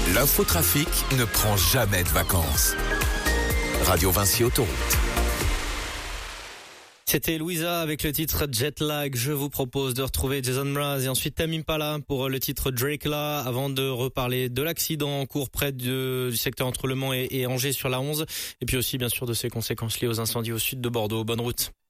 L'infotrafic ne prend jamais de vacances. Radio Vinci Autoroute. C'était Louisa avec le titre Jet Lag. Je vous propose de retrouver Jason Mraz et ensuite Tame Impala pour le titre Drake là, avant de reparler de l'accident en cours près du secteur entre Le Mans et Angers sur la 11. Et puis aussi bien sûr de ses conséquences liées aux incendies au sud de Bordeaux. Bonne route.